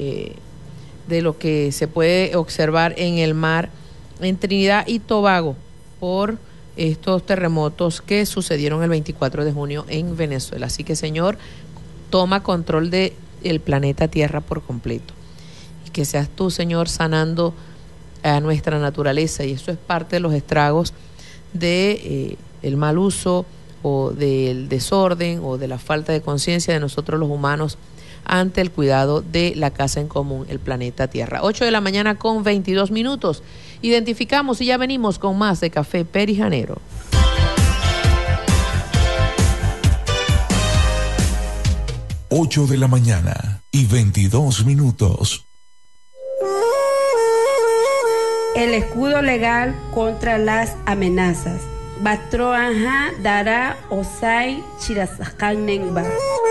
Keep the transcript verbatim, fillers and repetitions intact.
eh, de lo que se puede observar en el mar en Trinidad y Tobago por estos terremotos que sucedieron el veinticuatro de junio en Venezuela. Así que, Señor, toma control de el planeta Tierra por completo. Y que seas tú, Señor, sanando a nuestra naturaleza. Y eso es parte de los estragos de eh, el mal uso o del desorden o de la falta de conciencia de nosotros los humanos ante el cuidado de la casa en común, el planeta Tierra. ocho de la mañana con veintidós minutos. Identificamos y ya venimos con más de Café Perijanero. ocho de la mañana y veintidós minutos. El escudo legal contra las amenazas. Batroanja dará osai chirasakanengba.